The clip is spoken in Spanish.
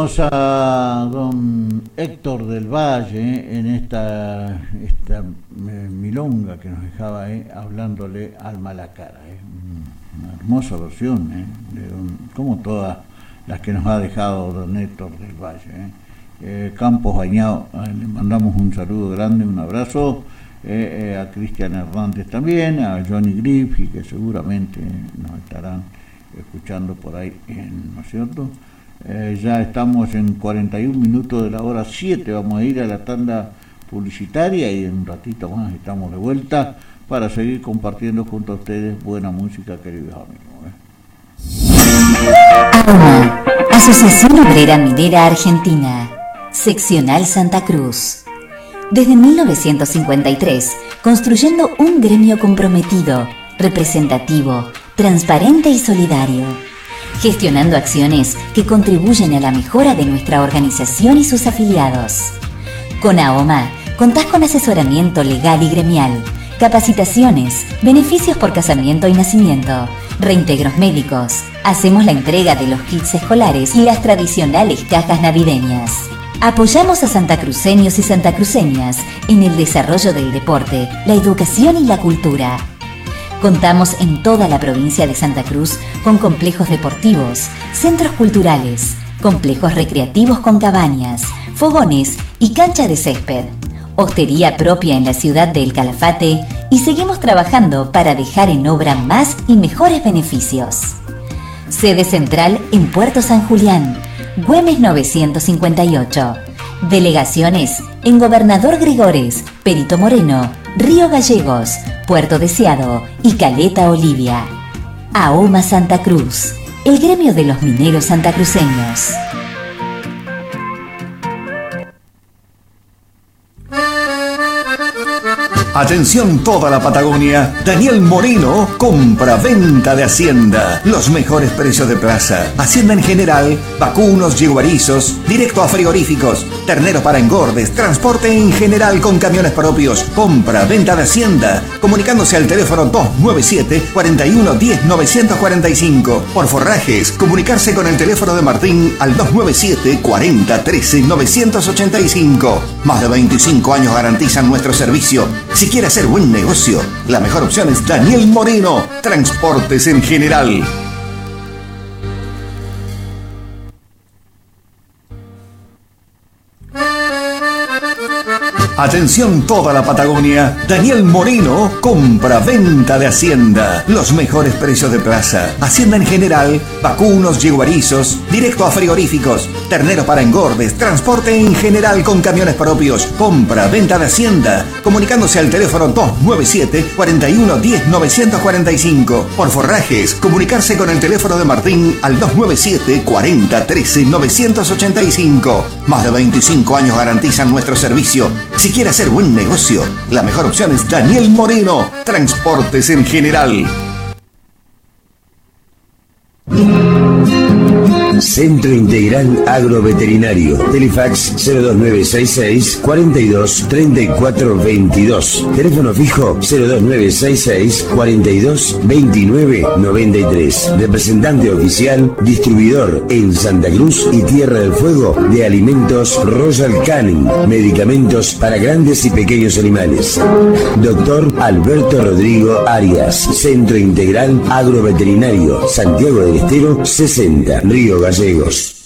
A don Héctor del Valle en esta milonga que nos dejaba hablándole alma a la cara. Una hermosa versión, como todas las que nos ha dejado don Héctor del Valle. Campos Bañados, le mandamos un saludo grande, un abrazo. A Cristian Hernández también, a Johnny Griffey, que seguramente nos estarán escuchando por ahí, ¿no es cierto? Ya estamos en 41 minutos de la hora 7, vamos a ir a la tanda publicitaria y en un ratito más estamos de vuelta para seguir compartiendo junto a ustedes buena música, queridos amigos. AOMA, Asociación Obrera Minera Argentina, Seccional Santa Cruz. Desde 1953, construyendo un gremio comprometido, representativo, transparente y solidario, gestionando acciones que contribuyen a la mejora de nuestra organización y sus afiliados. Con AOMA, contás con asesoramiento legal y gremial, capacitaciones, beneficios por casamiento y nacimiento, reintegros médicos, hacemos la entrega de los kits escolares y las tradicionales cajas navideñas. Apoyamos a santacruceños y santacruceñas en el desarrollo del deporte, la educación y la cultura. Contamos en toda la provincia de Santa Cruz con complejos deportivos, centros culturales, complejos recreativos con cabañas, fogones y cancha de césped, hostería propia en la ciudad de El Calafate y seguimos trabajando para dejar en obra más y mejores beneficios. Sede central en Puerto San Julián, Güemes 958. Delegaciones en Gobernador Gregores, Perito Moreno, Río Gallegos, Puerto Deseado y Caleta Olivia. AOMA Santa Cruz, el gremio de los mineros santacruceños. Atención toda la Patagonia, Daniel Moreno, compra-venta de Hacienda, los mejores precios de plaza, Hacienda en general, vacunos, yeguarizos, directo a frigoríficos, terneros para engordes, transporte en general con camiones propios, compra-venta de Hacienda, comunicándose al teléfono 297-4110-945, por forrajes, comunicarse con el teléfono de Martín al 297-4013-985, más de 25 años garantizan nuestro servicio. Si quiere hacer buen negocio, la mejor opción es Daniel Moreno, Transportes en General. Atención toda la Patagonia, Daniel Moreno, compra-venta de Hacienda, los mejores precios de plaza, Hacienda en general, vacunos, yeguarizos, directo a frigoríficos, terneros para engordes, transporte en general con camiones propios, compra-venta de Hacienda, comunicándose al teléfono 297-4110-945, por forrajes, comunicarse con el teléfono de Martín al 297-4013-985, más de 25 años garantizan nuestro servicio. Si quiere hacer buen negocio, la mejor opción es Daniel Moreno, Transportes en General. Centro Integral Agroveterinario. Telefax 02966 42 34 22. Teléfono fijo 02966 42 29 93. Representante oficial, distribuidor en Santa Cruz y Tierra del Fuego de alimentos Royal Canin. Medicamentos para grandes y pequeños animales. Doctor Alberto Rodrigo Arias. Centro Integral Agroveterinario. Santiago del Estero 60. Río Gallegos.